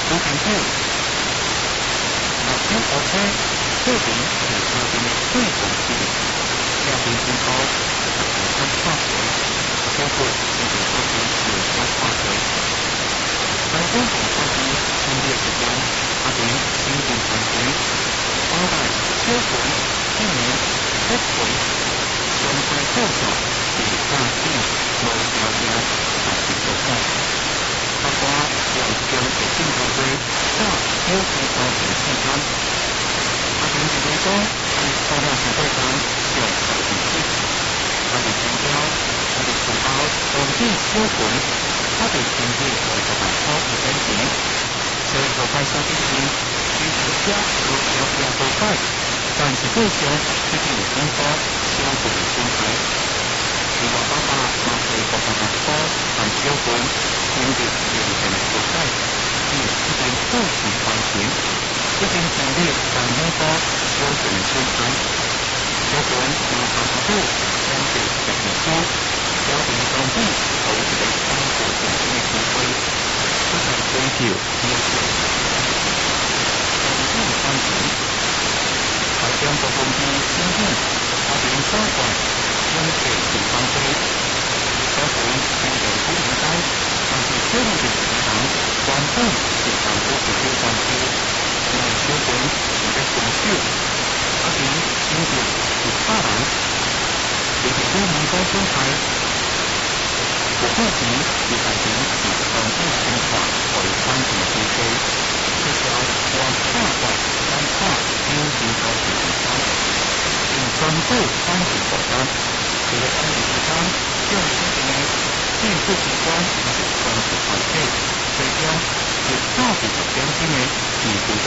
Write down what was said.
不平配。目前我车这边是那边的最广区域，下边分高，看化学，包括这个高边有关化学。在中国化学分裂之中，那边经典环境，包含销毁、避免、不毁、损害后手、与大地、无条件、还是受害。包括有将的镜头堆到有机高层器官。阿平指挥中是塑料储备厂有高层器，阿平强调，阿平承包本地销毁，阿平经济为个百科以分型，所以可快速进行，需求家如条件多快，但是对象必定有分发销毁的心态。如果爸爸马上个百科但销毁，经济连成所在，是一定后期完成。一定强烈但那个修正心态，修正马上步相对的提升，家庭当地投资的生活重点机会，不断追求优秀。环境安全，海疆各方面先进，阿平收管经济平方飞，收回经济不平台，但是这里的市场关注市场不是非常低。因为修正是在工具，阿平经济是大人，也是对民间生态，我目前是改变是当地生产为环境经济，至少往下滑三化经济高级市场，并专注环境保障。这个环境保障就有一点技术机关还是专属团队，最终是到底是将今年提出